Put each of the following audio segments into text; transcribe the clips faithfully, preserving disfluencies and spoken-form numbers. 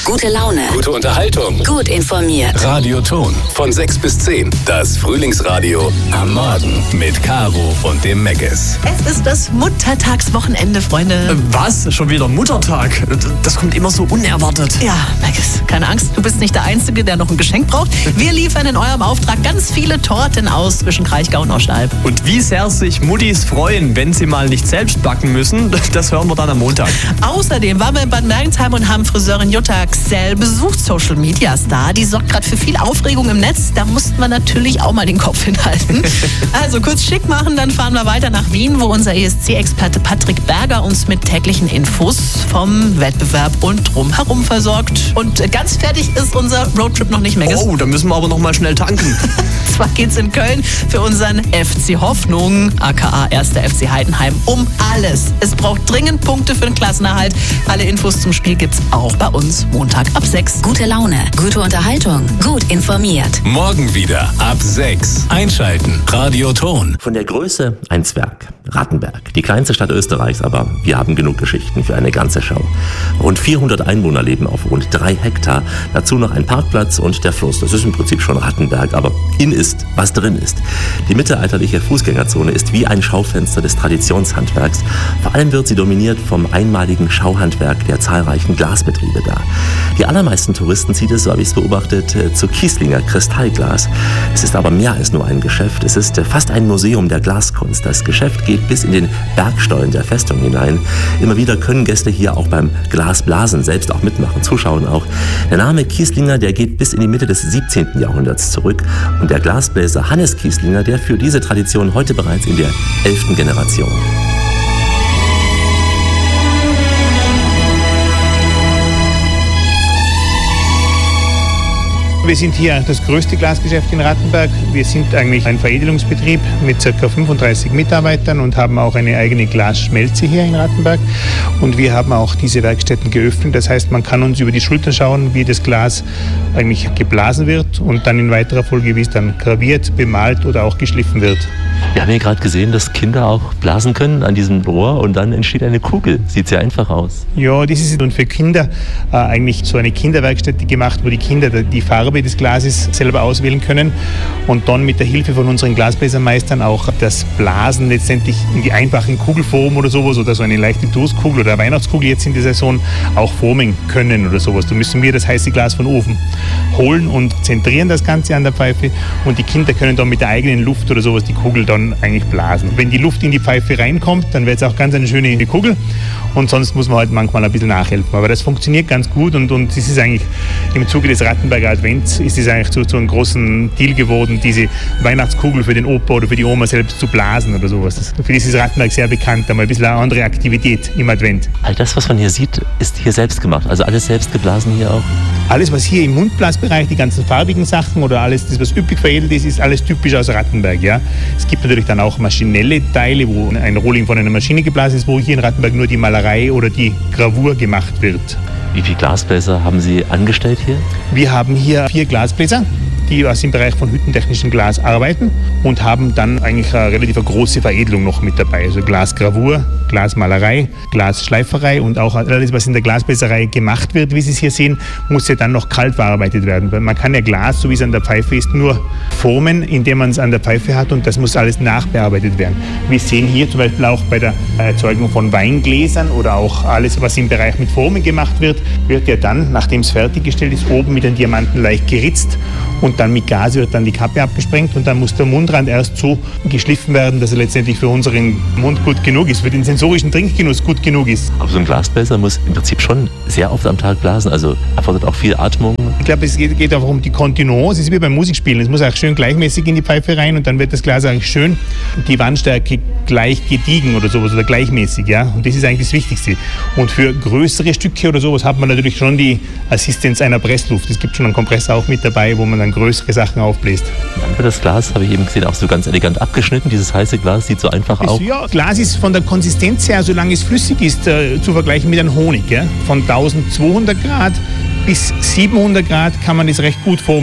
Gute Laune. Gute Unterhaltung. Gut informiert. Radio Ton. Von sechs bis zehn. Das Frühlingsradio am Morgen mit Caro und dem Meckes. Es ist das Muttertagswochenende, Freunde. Äh, was? Schon wieder Muttertag? Das kommt immer so unerwartet. Ja, Meckes, keine Angst, du bist nicht der Einzige, der noch ein Geschenk braucht. Wir liefern in eurem Auftrag ganz viele Torten aus zwischen Kraichgau und Oschalb. Und wie sehr sich Muttis freuen, wenn sie mal nicht selbst backen müssen, das hören wir dann am Montag. Außerdem waren wir in Bad Mergentheim und haben Friseurin Jutta Xell besucht, Social Media Star. Die sorgt gerade für viel Aufregung im Netz. Da mussten wir natürlich auch mal den Kopf hinhalten. Also kurz schick machen, dann fahren wir weiter nach Wien, wo unser E S C-Experte Patrick Berger uns mit täglichen Infos vom Wettbewerb und drumherum versorgt. Und ganz fertig ist unser Roadtrip noch nicht, Meckes. Oh, da müssen wir aber noch mal schnell tanken. Zwar geht's in Köln für unseren F C Hoffnung, aka erster F C Heidenheim, um alles. Es braucht dringend Punkte für den Klassenerhalt. Alle Infos zum Spiel gibt's auch bei uns Montag ab sechs. Gute Laune, gute Unterhaltung, gut informiert. Morgen wieder ab sechs. Einschalten. Radio Ton. Von der Größe ein Zwerg. Rattenberg, die kleinste Stadt Österreichs, aber wir haben genug Geschichten für eine ganze Show. Rund vierhundert Einwohner leben auf rund drei Hektar. Dazu noch ein Parkplatz und der Fluss. Das ist im Prinzip schon Rattenberg, aber in ist, was drin ist. Die mittelalterliche Fußgängerzone ist wie ein Schaufenster des Traditionshandwerks. Vor allem wird sie dominiert vom einmaligen Schauhandwerk der zahlreichen Glasbetriebe da. Die allermeisten Touristen zieht es, so habe ich es beobachtet, zu Kieslinger Kristallglas. Es ist aber mehr als nur ein Geschäft. Es ist fast ein Museum der Glaskunst. Das Geschäft geht bis in den Bergstollen der Festung hinein. Immer wieder können Gäste hier auch beim Glasblasen selbst auch mitmachen, zuschauen auch. Der Name Kieslinger, der geht bis in die Mitte des siebzehnten Jahrhunderts zurück. Und der Glasbläser Hannes Kieslinger, der führt diese Tradition heute bereits in der elften Generation. Wir sind hier das größte Glasgeschäft in Rattenberg. Wir sind eigentlich ein Veredelungsbetrieb mit ca. fünfunddreißig Mitarbeitern und haben auch eine eigene Glasschmelze hier in Rattenberg. Und wir haben auch diese Werkstätten geöffnet. Das heißt, man kann uns über die Schulter schauen, wie das Glas eigentlich geblasen wird und dann in weiterer Folge, wie es dann graviert, bemalt oder auch geschliffen wird. Wir haben ja gerade gesehen, dass Kinder auch blasen können an diesem Rohr und dann entsteht eine Kugel. Sieht sehr einfach aus. Ja, das ist und für Kinder äh, eigentlich so eine Kinderwerkstätte gemacht, wo die Kinder die Farbe des Glases selber auswählen können und dann mit der Hilfe von unseren Glasbläsermeistern auch das Blasen letztendlich in die einfachen Kugelform oder sowas oder so eine leichte Toastkugel oder eine Weihnachtskugel jetzt in der Saison auch formen können oder sowas. Da müssen wir das heiße Glas von Ofen holen und zentrieren das Ganze an der Pfeife und die Kinder können dann mit der eigenen Luft oder sowas die Kugel dann eigentlich blasen. Wenn die Luft in die Pfeife reinkommt, dann wird es auch ganz eine schöne Kugel und sonst muss man halt manchmal ein bisschen nachhelfen. Aber das funktioniert ganz gut und, und das ist eigentlich im Zuge des Rattenberger Advents ist es eigentlich zu, zu einem großen Deal geworden, diese Weihnachtskugel für den Opa oder für die Oma selbst zu blasen oder sowas. Das, für das ist Rattenberg sehr bekannt, einmal ein bisschen eine andere Aktivität im Advent. All das, was man hier sieht, ist hier selbst gemacht, also alles selbst geblasen hier auch? Alles, was hier im Mundblasbereich, die ganzen farbigen Sachen oder alles, das, was üppig veredelt ist, ist alles typisch aus Rattenberg. Ja? Es gibt natürlich dann auch maschinelle Teile, wo ein Rohling von einer Maschine geblasen ist, wo hier in Rattenberg nur die Malerei oder die Gravur gemacht wird. Wie viele Glasbläser haben Sie angestellt hier? Wir haben hier vier Glasbläser, die aus dem Bereich von hüttentechnischem Glas arbeiten und haben dann eigentlich eine relativ große Veredelung noch mit dabei. Also Glasgravur, Glasmalerei, Glasschleiferei und auch alles, was in der Glasbläserei gemacht wird, wie Sie es hier sehen, muss ja dann noch kalt verarbeitet werden. Weil man kann ja Glas, so wie es an der Pfeife ist, nur formen, indem man es an der Pfeife hat und das muss alles nachbearbeitet werden. Wir sehen hier zum Beispiel auch bei der Erzeugung von Weingläsern oder auch alles, was im Bereich mit Formen gemacht wird, wird ja dann, nachdem es fertiggestellt ist, oben mit den Diamanten leicht geritzt und dann mit Gas wird dann die Kappe abgesprengt und dann muss der Mundrand erst so geschliffen werden, dass er letztendlich für unseren Mund gut genug ist, für den sensorischen Trinkgenuss gut genug ist. Aber so ein Glasbläser muss im Prinzip schon sehr oft am Tag blasen, also erfordert auch viel Atmung. Ich glaube, es geht, geht auch um die Kontinuance, es ist wie beim Musikspielen, es muss auch schön gleichmäßig in die Pfeife rein und dann wird das Glas eigentlich schön, die Wandstärke gleich gediegen oder sowas oder gleichmäßig, ja, und das ist eigentlich das Wichtigste. Und für größere Stücke oder sowas hat man natürlich schon die Assistenz einer Pressluft. Es gibt schon einen Kompressor auch mit dabei, wo man dann größere Sachen aufbläst. Dann wird das Glas, habe ich eben gesehen, auch so ganz elegant abgeschnitten. Dieses heiße Glas sieht so einfach aus. Ja, Glas ist von der Konsistenz her, solange es flüssig ist, äh, zu vergleichen mit einem Honig. Ja? Von eintausendzweihundert Grad bis siebenhundert Grad kann man das recht gut formen.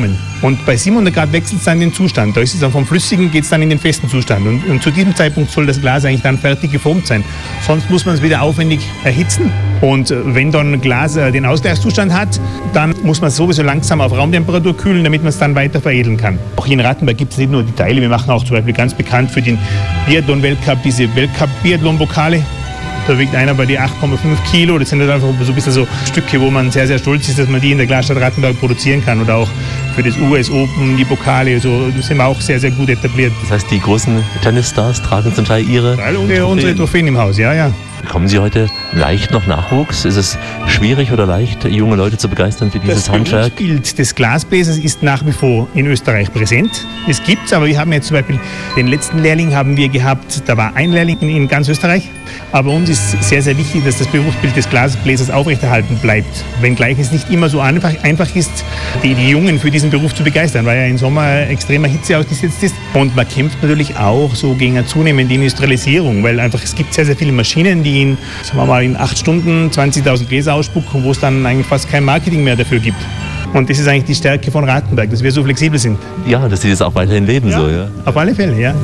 Und bei siebenhundert Grad wechselt es dann den Zustand. Da ist es dann vom Flüssigen, geht es dann in den festen Zustand. Und, und zu diesem Zeitpunkt soll das Glas eigentlich dann fertig geformt sein. Sonst muss man es wieder aufwendig erhitzen. Und wenn dann ein Glas den Ausgleichszustand hat, dann muss man es sowieso langsam auf Raumtemperatur kühlen, damit man es dann weiter veredeln kann. Auch hier in Rattenberg gibt es nicht nur die Teile, wir machen auch zum Beispiel ganz bekannt für den Biathlon-Weltcup diese Weltcup-Biathlon-Pokale. Da wiegt einer bei die acht Komma fünf Kilo. Das sind halt einfach so ein bisschen so Stücke, wo man sehr, sehr stolz ist, dass man die in der Glasstadt Rattenberg produzieren kann. Oder auch für das U S Open, die Pokale, so, das sind wir auch sehr, sehr gut etabliert. Das heißt, die großen Tennisstars tragen zum Teil ihre Alle unsere, unsere Trophäen im Haus, ja, ja. Bekommen Sie heute leicht noch Nachwuchs? Ist es schwierig oder leicht, junge Leute zu begeistern für dieses das Handwerk? Das Bild des Glasbläsers ist nach wie vor in Österreich präsent. Es gibt's, aber wir haben jetzt zum Beispiel den letzten Lehrling haben wir gehabt, da war ein Lehrling in, in ganz Österreich. Aber uns ist sehr, sehr wichtig, dass das Berufsbild des Glasbläsers aufrechterhalten bleibt. Wenngleich es nicht immer so einfach, einfach ist, die, die Jungen für diesen Beruf zu begeistern, weil er im Sommer extremer Hitze ausgesetzt ist. Und man kämpft natürlich auch so gegen eine zunehmende Industrialisierung, weil einfach es gibt sehr, sehr viele Maschinen, die in, sagen wir mal, in acht Stunden zwanzigtausend Gläser ausspucken, wo es dann eigentlich fast kein Marketing mehr dafür gibt. Und das ist eigentlich die Stärke von Rattenberg, dass wir so flexibel sind. Ja, dass Sie das auch weiterhin leben, ja, so, ja? Auf alle Fälle, ja.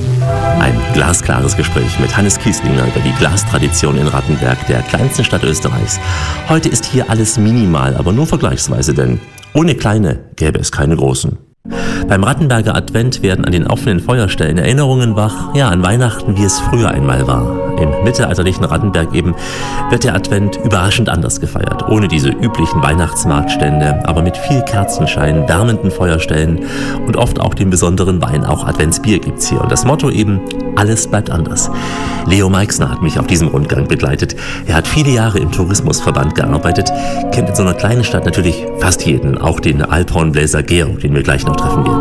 Ein glasklares Gespräch mit Hannes Kieslinger über die Glastradition in Rattenberg, der kleinsten Stadt Österreichs. Heute ist hier alles minimal, aber nur vergleichsweise, denn ohne kleine gäbe es keine großen. Beim Rattenberger Advent werden an den offenen Feuerstellen Erinnerungen wach, ja, an Weihnachten, wie es früher einmal war. Im mittelalterlichen Rattenberg eben wird der Advent überraschend anders gefeiert. Ohne diese üblichen Weihnachtsmarktstände, aber mit viel Kerzenschein, wärmenden Feuerstellen und oft auch den besonderen Wein. Auch Adventsbier gibt's hier. Und das Motto eben, alles bleibt anders. Leo Meixner hat mich auf diesem Rundgang begleitet. Er hat viele Jahre im Tourismusverband gearbeitet, kennt in so einer kleinen Stadt natürlich fast jeden, auch den Alphornbläser Georg, den wir gleich noch treffen werden.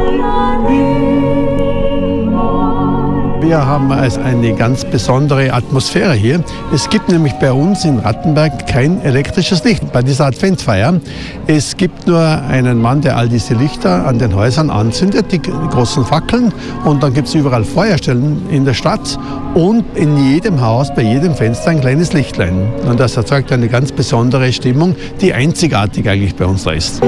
Wir haben also eine ganz besondere Atmosphäre hier. Es gibt nämlich bei uns in Rattenberg kein elektrisches Licht bei dieser Adventsfeier. Es gibt nur einen Mann, der all diese Lichter an den Häusern anzündet, die großen Fackeln. Und dann gibt es überall Feuerstellen in der Stadt und in jedem Haus, bei jedem Fenster ein kleines Lichtlein. Und das erzeugt eine ganz besondere Stimmung, die einzigartig eigentlich bei uns da ist.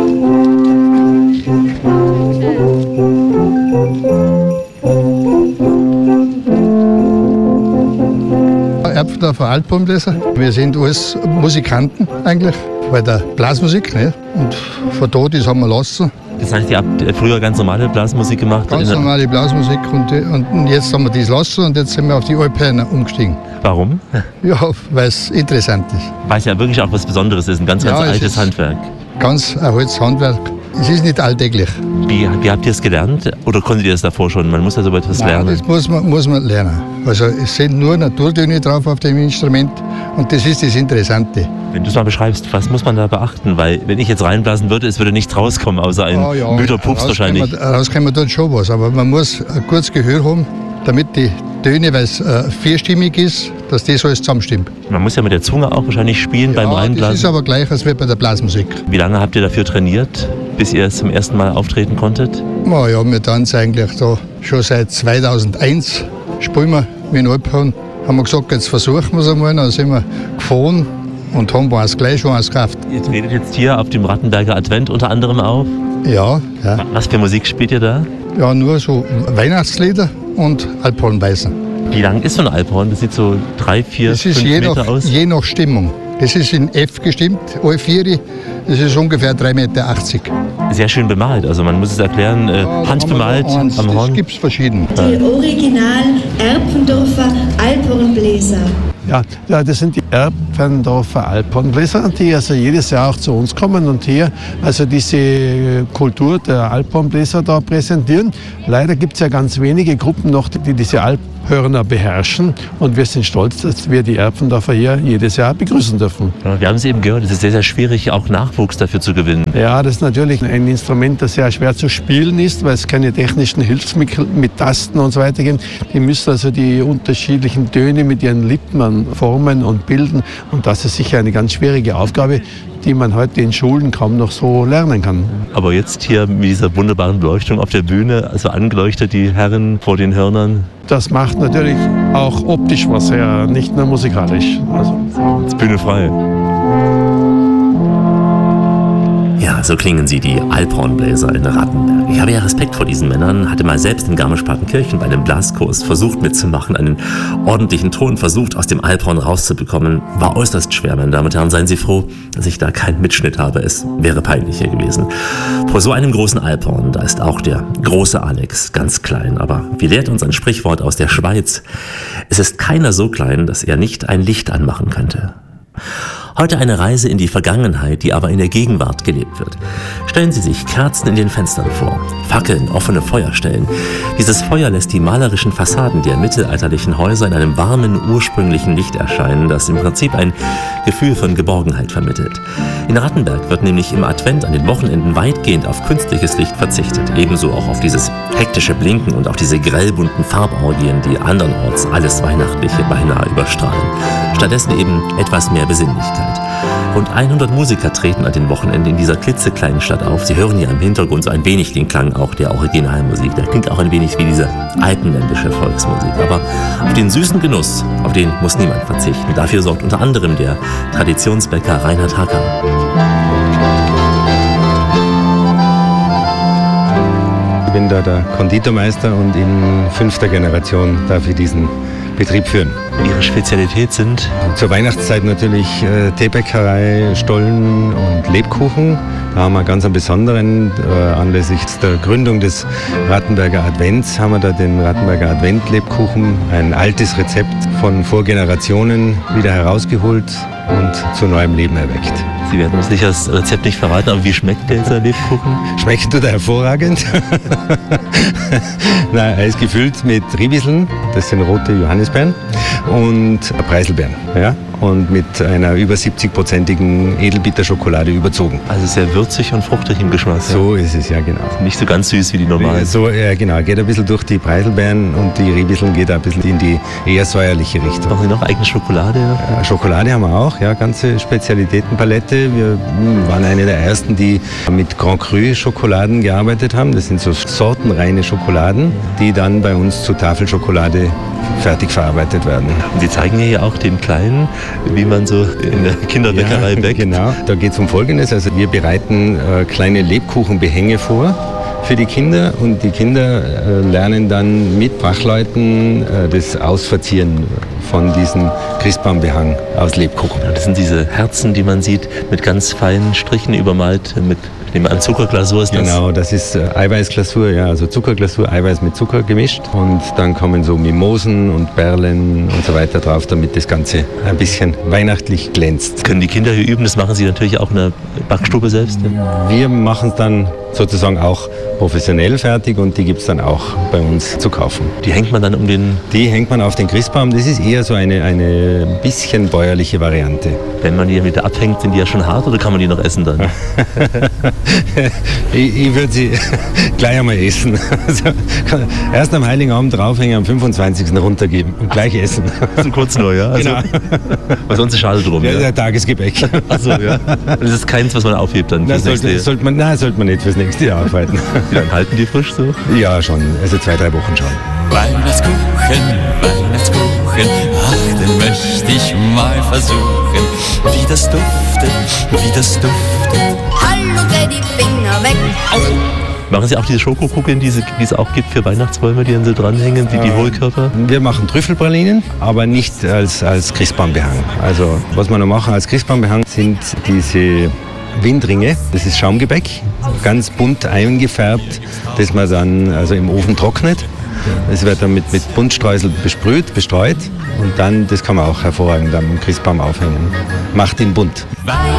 Erbfendorfer Alphornbläser. Wir sind alles Musikanten eigentlich, bei der Blasmusik. Ne? Und von dort das haben wir lassen. Das heißt, ihr habt früher ganz normale Blasmusik gemacht? Ganz normale Blasmusik und, und jetzt haben wir das lassen und jetzt sind wir auf die Alphörner umgestiegen. Warum? Ja, weil es interessant ist. Weil es ja wirklich auch was Besonderes ist, ein ganz, ganz ja, altes Handwerk. Ganz ein altes Handwerk. Es ist nicht alltäglich. Wie, wie habt ihr es gelernt? Oder konntet ihr das davor schon? Man muss ja so etwas Nein, lernen. Das muss man, muss man lernen. Also es sind nur Naturtöne drauf auf dem Instrument und das ist das Interessante. Wenn du es mal beschreibst, was muss man da beachten? Weil wenn ich jetzt reinblasen würde, es würde nichts rauskommen, außer ein oh ja, müder Pups wahrscheinlich. Rauskommen dort schon was, aber man muss ein gutes Gehör haben, damit die Töne, weil es äh, vierstimmig ist, dass das alles zusammenstimmt. Man muss ja mit der Zunge auch wahrscheinlich spielen ja, beim Reinblasen. Das ist aber gleich als bei der Blasmusik. Wie lange habt ihr dafür trainiert, bis ihr zum ersten Mal auftreten konntet? Oh ja, wir tanzen eigentlich da schon seit zweitausendeins. Spielen wir mit Alphorn. Haben wir gesagt, jetzt versuchen wir es einmal. Dann sind wir gefahren und haben uns gleich schon eins gekauft. Ihr tretet jetzt hier auf dem Rattenberger Advent unter anderem auf? Ja, ja. Was für Musik spielt ihr da? Ja, nur so Weihnachtslieder und Alphornweisen. Wie lang ist so ein Alphorn? Das sieht so drei, vier, das ist fünf je Meter nach, aus. Je nach Stimmung. Das ist in F gestimmt, alle vier. Das ist ungefähr drei Meter achtzig. Sehr schön bemalt, also man muss es erklären, äh, ja, handbemalt am das Horn. Das gibt es verschieden. Die Original Erbfendorfer Alphornbläser. Ja, ja, das sind die Erbfendorfer Alphornbläser, die also jedes Jahr auch zu uns kommen und hier also diese Kultur der Alphornbläser da präsentieren. Leider gibt es ja ganz wenige Gruppen noch, die diese Alphörner beherrschen und wir sind stolz, dass wir die Erbfendorfer hier jedes Jahr begrüßen dürfen. Ja, wir haben es eben gehört, es ist sehr, sehr schwierig, auch Nachwuchs dafür zu gewinnen. Ja, das ist natürlich ein Instrument, das sehr schwer zu spielen ist, weil es keine technischen Hilfsmittel mit Tasten und so weiter gibt. Die müssen also die unterschiedlichen Töne mit ihren Lippen formen und bilden. Und das ist sicher eine ganz schwierige Aufgabe, die man heute in Schulen kaum noch so lernen kann. Aber jetzt hier mit dieser wunderbaren Beleuchtung auf der Bühne, also angeleuchtet die Herren vor den Hörnern. Das macht natürlich auch optisch was her, nicht nur musikalisch. Also. Jetzt Bühne frei. Ja, So klingen sie, die Alphornbläser in Rattenberg. Ich habe ja Respekt vor diesen Männern, hatte mal selbst in Garmisch-Partenkirchen bei einem Blaskurs versucht mitzumachen, einen ordentlichen Ton versucht aus dem Alphorn rauszubekommen. War äußerst schwer, meine Damen und Herren. Seien Sie froh, dass ich da keinen Mitschnitt habe. Es wäre peinlich hier gewesen. Vor so einem großen Alphorn, da ist auch der große Alex ganz klein. Aber wie lehrt uns ein Sprichwort aus der Schweiz? Es ist keiner so klein, dass er nicht ein Licht anmachen könnte. Heute eine Reise in die Vergangenheit, die aber in der Gegenwart gelebt wird. Stellen Sie sich Kerzen in den Fenstern vor, Fackeln, offene Feuerstellen. Dieses Feuer lässt die malerischen Fassaden der mittelalterlichen Häuser in einem warmen, ursprünglichen Licht erscheinen, das im Prinzip ein Gefühl von Geborgenheit vermittelt. In Rattenberg wird nämlich im Advent an den Wochenenden weitgehend auf künstliches Licht verzichtet. Ebenso auch auf dieses hektische Blinken und auf diese grellbunten Farborgien, die andernorts alles Weihnachtliche beinahe überstrahlen. Stattdessen eben etwas mehr Besinnlichkeit. Rund hundert Musiker treten an den Wochenenden in dieser klitzekleinen Stadt auf. Sie hören hier im Hintergrund so ein wenig den Klang auch der Originalmusik. Der klingt auch ein wenig wie diese alpenländische Volksmusik. Aber auf den süßen Genuss, auf den muss niemand verzichten. Dafür sorgt unter anderem der Traditionsbäcker Reinhard Hacker. Ich bin da der Konditormeister und in fünfter Generation darf ich diesen Betrieb führen. Ihre Spezialität sind? Zur Weihnachtszeit natürlich äh, Teebäckerei, Stollen und Lebkuchen. Da haben wir ganz einen besonderen, äh, anlässlich der Gründung des Rattenberger Advents, haben wir da den Rattenberger Advent-Lebkuchen, ein altes Rezept von Vorgenerationen wieder herausgeholt und zu neuem Leben erweckt. Sie werden uns sicher das Rezept nicht verraten, aber wie schmeckt dieser Lebkuchen? Schmeckt tut er hervorragend. Nein, er ist gefüllt mit Ribiseln, das sind rote Johannisbeeren, und Preiselbeeren. Ja? Und mit einer über siebzig-prozentigen Edelbitterschokolade überzogen. Also sehr würzig und fruchtig im Geschmack. So ja. Ist es, ja genau. Nicht so ganz süß wie die normalen. So, ja genau, geht ein bisschen durch die Preiselbeeren und die Ribiseln geht ein bisschen in die eher säuerliche Richtung. Haben Sie noch eigene Schokolade? Ja, Schokolade haben wir auch, ja, ganze Spezialitätenpalette. Wir waren eine der ersten, die mit Grand Cru Schokoladen gearbeitet haben. Das sind so sortenreine Schokoladen, die dann bei uns zu Tafelschokolade fertig verarbeitet werden. Und Sie zeigen hier auch den Kleinen, wie man so in der Kinderbäckerei ja, bäckt. Genau, da geht es um Folgendes. Also wir bereiten äh, kleine Lebkuchenbehänge vor für die Kinder und die Kinder äh, lernen dann mit Fachleuten äh, das Ausverzieren von diesem Christbaumbehang aus Lebkuchen. Das sind diese Herzen, die man sieht, mit ganz feinen Strichen übermalt, mit an Zuckerglasur ist das? Genau, das ist äh, Eiweißglasur, ja, also Zuckerglasur, Eiweiß mit Zucker gemischt. Und dann kommen so Mimosen und Perlen und so weiter drauf, damit das Ganze ein bisschen weihnachtlich glänzt. Können die Kinder hier üben? Das machen Sie natürlich auch in der Backstube selbst? Ja? Wir machen es dann sozusagen auch professionell fertig und die gibt es dann auch bei uns zu kaufen. Die hängt man dann um den... Die hängt man auf den Christbaum. Das ist eher so eine, eine bisschen bäuerliche Variante. Wenn man die mit abhängt, sind die ja schon hart oder kann man die noch essen dann? ich ich würde sie gleich einmal essen. Also, erst am Heiligen Abend draufhängen, am fünfundzwanzigsten runtergeben und gleich essen. So kurz nur, ja? Also, genau. Weil sonst ist schade drum. Ja, ja. Der Tagesgebäck. Achso, ja. Das ist keins, was man aufhebt dann fürs Na, nächste sollte, sollte man, Nein, sollte man nicht fürs nächste Jahr aufhalten. Wie lange halten die frisch so? Ja, schon. Also zwei, drei Wochen schon. Weihnachtskuchen, Weihnachtskuchen, ach, den möchte ich mal versuchen. Wie das duftet, wie das duftet. Hallo, dreh die Finger weg. Machen Sie auch diese Schokokugeln, die es auch gibt für Weihnachtsbäume, die dann so dranhängen, wie die Hohlkörper? Wir machen Trüffelpralinen, aber nicht als, als Christbaumbehang. Also was wir noch machen als Christbaumbehang sind diese Windringe, das ist Schaumgebäck, ganz bunt eingefärbt, das man dann also im Ofen trocknet. Das wird dann mit, mit Buntstreusel besprüht, bestreut und dann, das kann man auch hervorragend am Christbaum aufhängen. Macht ihn bunt.